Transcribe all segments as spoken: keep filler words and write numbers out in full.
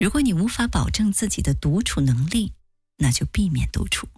如果你无法保证自己的独处能力，那就避免独处。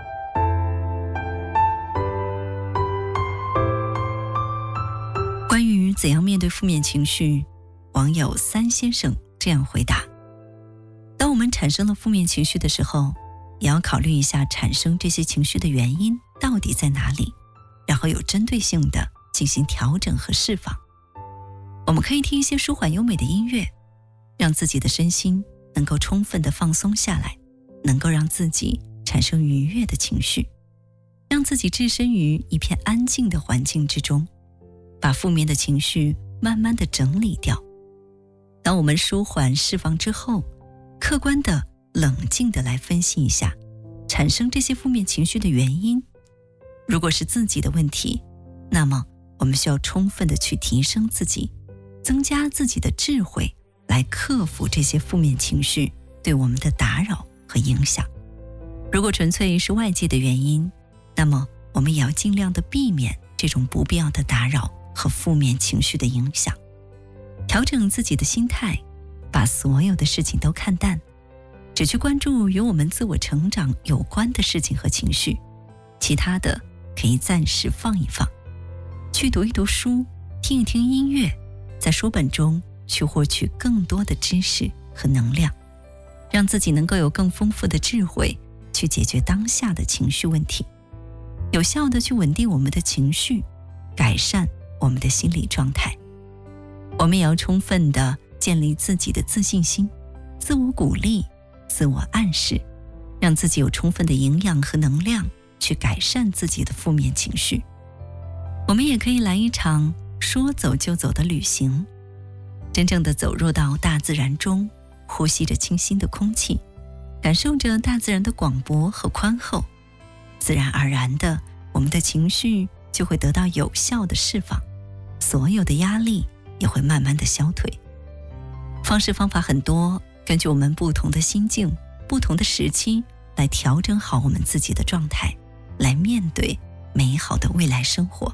关于怎样面对负面情绪，网友三先生这样回答：当我们产生了负面情绪的时候，也要考虑一下产生这些情绪的原因到底在哪里，然后有针对性的进行调整和释放。我们可以听一些舒缓优美的音乐，让自己的身心能够充分的放松下来，能够让自己产生愉悦的情绪，让自己置身于一片安静的环境之中，把负面的情绪慢慢的整理掉。当我们舒缓释放之后，客观的冷静的来分析一下产生这些负面情绪的原因。如果是自己的问题，那么我们需要充分的去提升自己，增加自己的智慧，来克服这些负面情绪对我们的打扰和影响。如果纯粹是外界的原因，那么我们也要尽量的避免这种不必要的打扰和负面情绪的影响。调整自己的心态，把所有的事情都看淡，只去关注与我们自我成长有关的事情和情绪，其他的可以暂时放一放。去读一读书，听一听音乐，在书本中去获取更多的知识和能量，让自己能够有更丰富的智慧去解决当下的情绪问题，有效地去稳定我们的情绪，改善我们的心理状态。我们也要充分地建立自己的自信心，自我鼓励，自我暗示，让自己有充分的营养和能量去改善自己的负面情绪。我们也可以来一场说走就走的旅行，真正的走入到大自然中，呼吸着清新的空气，感受着大自然的广博和宽厚，自然而然的，我们的情绪就会得到有效的释放，所有的压力也会慢慢的消退。方式方法很多，根据我们不同的心境、不同的时期来调整好我们自己的状态，来面对美好的未来生活。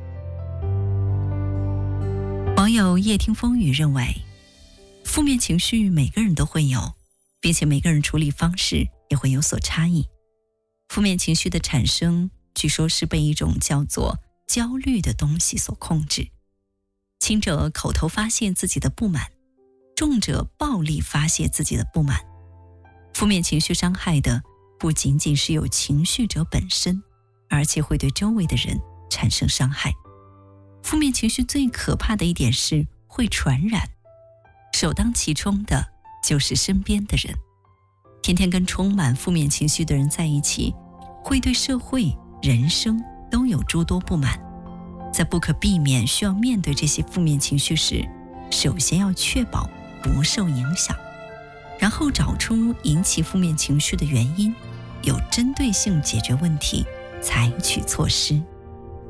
网友夜听风雨认为，负面情绪每个人都会有，并且每个人处理方式也会有所差异。负面情绪的产生，据说是被一种叫做焦虑的东西所控制。轻者口头发泄自己的不满，重者暴力发泄自己的不满。负面情绪伤害的不仅仅是有情绪者本身，而且会对周围的人产生伤害。负面情绪最可怕的一点是会传染，首当其冲的就是身边的人。天天跟充满负面情绪的人在一起，会对社会、人生都有诸多不满。在不可避免需要面对这些负面情绪时，首先要确保不受影响，然后找出引起负面情绪的原因，有针对性解决问题，采取措施。